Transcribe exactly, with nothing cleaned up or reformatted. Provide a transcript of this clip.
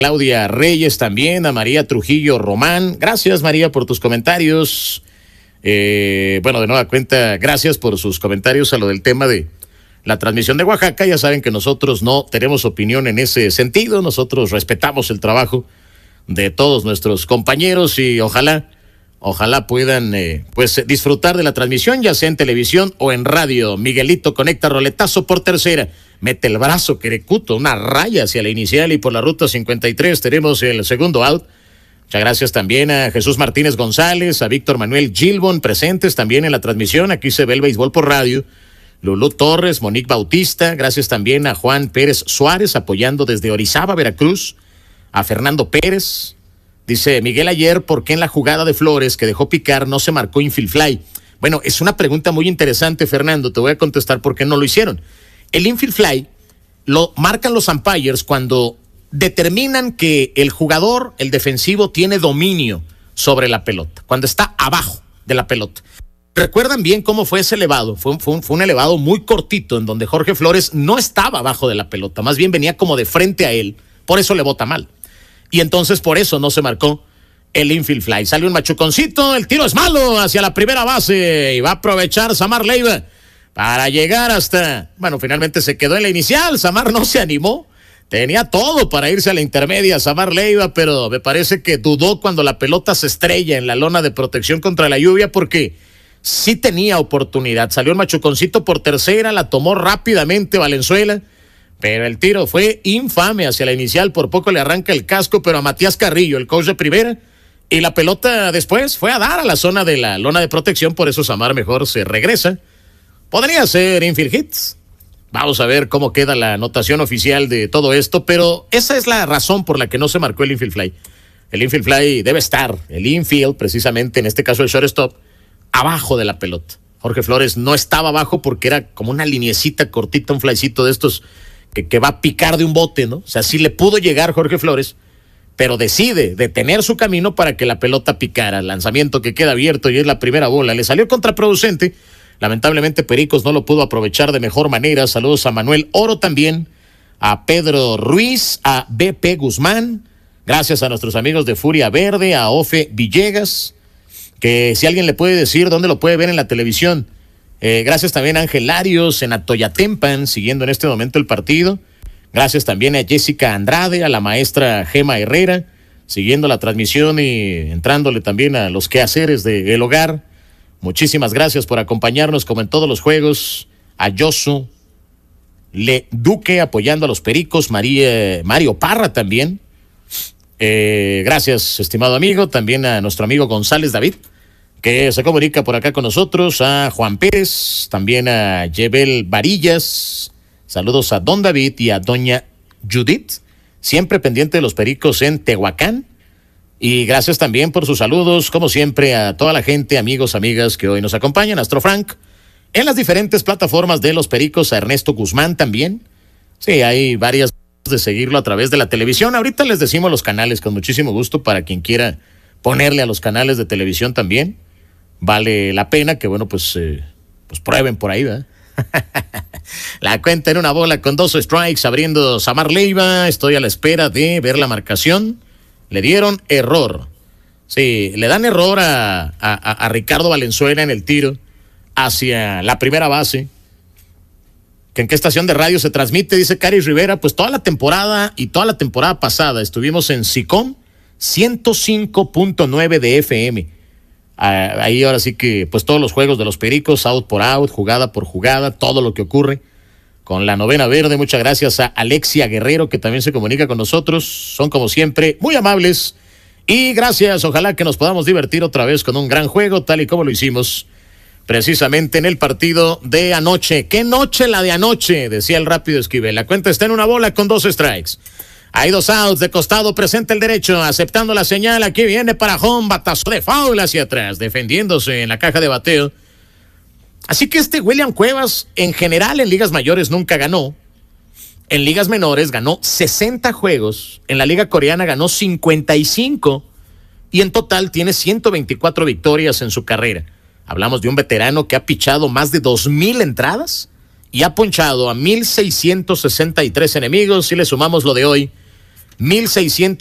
Claudia Reyes también, a María Trujillo Román. Gracias, María, por tus comentarios. Eh, bueno, de nueva cuenta, gracias por sus comentarios a lo del tema de la transmisión de Oaxaca. Ya saben que nosotros no tenemos opinión en ese sentido. Nosotros respetamos el trabajo de todos nuestros compañeros y ojalá, ojalá puedan eh, pues disfrutar de la transmisión, ya sea en televisión o en radio. Miguelito conecta roletazo por tercera. Mete el brazo Querecuto, una raya hacia la inicial y por la ruta cincuenta y tres tenemos el segundo out. Muchas gracias también a Jesús Martínez González, a Víctor Manuel Gilbon, presentes también en la transmisión. Aquí se ve el béisbol por radio. Lulú Torres, Monique Bautista, gracias también a Juan Pérez Suárez, apoyando desde Orizaba, Veracruz. A Fernando Pérez, dice Miguel ayer, ¿por qué en la jugada de Flores que dejó picar no se marcó infield fly? Bueno, es una pregunta muy interesante, Fernando, te voy a contestar por qué no lo hicieron. El infield fly lo marcan los umpires cuando determinan que el jugador, el defensivo, tiene dominio sobre la pelota, cuando está abajo de la pelota. ¿Recuerdan bien cómo fue ese elevado? Fue un, fue, un, fue un elevado muy cortito en donde Jorge Flores no estaba abajo de la pelota, más bien venía como de frente a él, por eso le bota mal. Y entonces por eso no se marcó el infield fly. Sale un machuconcito, el tiro es malo hacia la primera base y va a aprovechar Samar Leiva para llegar hasta, bueno, finalmente se quedó en la inicial. Samar no se animó, tenía todo para irse a la intermedia Samar Leiva, pero me parece que dudó cuando la pelota se estrella en la lona de protección contra la lluvia, porque sí tenía oportunidad. Salió el machuconcito por tercera, la tomó rápidamente Valenzuela, pero el tiro fue infame hacia la inicial. Por poco le arranca el casco, pero a Matías Carrillo, el coach de primera, y la pelota después fue a dar a la zona de la lona de protección. Por eso Samar mejor se regresa. Podría ser infield hits. Vamos a ver cómo queda la anotación oficial de todo esto, pero esa es la razón por la que no se marcó el infield fly. El infield fly debe estar, el infield, precisamente en este caso el shortstop, abajo de la pelota. Jorge Flores no estaba abajo porque era como una liniecita cortita, un flycito de estos Que, que va a picar de un bote, ¿no? O sea, sí le pudo llegar Jorge Flores, pero decide detener su camino para que la pelota picara. El lanzamiento que queda abierto y es la primera bola. Le salió contraproducente. Lamentablemente Pericos no lo pudo aprovechar de mejor manera. Saludos a Manuel Oro también, a Pedro Ruiz, a B P Guzmán. Gracias a nuestros amigos de Furia Verde, a Ofe Villegas, que si alguien le puede decir dónde lo puede ver en la televisión. Eh, gracias también a Ángel Larios en Atoyatempan, siguiendo en este momento el partido. Gracias también a Jessica Andrade, a la maestra Gema Herrera, siguiendo la transmisión y entrándole también a los quehaceres del hogar. Muchísimas gracias por acompañarnos como en todos los juegos. A Yosu Le Duque apoyando a los Pericos, María, Mario Parra también. Eh, gracias, estimado amigo. También a nuestro amigo González David, que se comunica por acá con nosotros, a Juan Pérez, también a Yebel Varillas. Saludos a don David y a doña Judith, siempre pendiente de los Pericos en Tehuacán. Y gracias también por sus saludos, como siempre, a toda la gente, amigos, amigas que hoy nos acompañan. Astro Frank, en las diferentes plataformas de los Pericos, a Ernesto Guzmán también. Sí, hay varias de seguirlo a través de la televisión. Ahorita les decimos los canales con muchísimo gusto para quien quiera ponerle a los canales de televisión también. Vale la pena que, bueno, pues, eh, pues prueben por ahí, ¿verdad? La cuenta en una bola con dos strikes, abriendo Samar Leiva. Estoy a la espera de ver la marcación. Le dieron error. Sí, le dan error a, a, a Ricardo Valenzuela en el tiro hacia la primera base. ¿Que en qué estación de radio se transmite? Dice Cari Rivera. Pues toda la temporada y toda la temporada pasada estuvimos en SICOM ciento cinco punto nueve de F M. Ahí ahora sí que pues todos los juegos de los Pericos, out por out, jugada por jugada, todo lo que ocurre con la novena verde. Muchas gracias a Alexia Guerrero, que también se comunica con nosotros. Son como siempre muy amables y gracias. Ojalá que nos podamos divertir otra vez con un gran juego, tal y como lo hicimos precisamente en el partido de anoche. ¡Qué noche la de anoche!, decía el Rápido Esquivel. La cuenta está en una bola con dos strikes. Hay dos outs, de costado presenta el derecho, aceptando la señal. Aquí viene para home, batazo de foul hacia atrás, defendiéndose en la caja de bateo. Así que este William Cuevas, en general en ligas mayores nunca ganó. En ligas menores ganó sesenta juegos, en la liga coreana ganó cincuenta y cinco y en total tiene ciento veinticuatro victorias en su carrera. Hablamos de un veterano que ha pichado más de dos mil entradas y ha ponchado a mil seiscientos sesenta y tres enemigos. Si le sumamos lo de hoy, mil seiscientos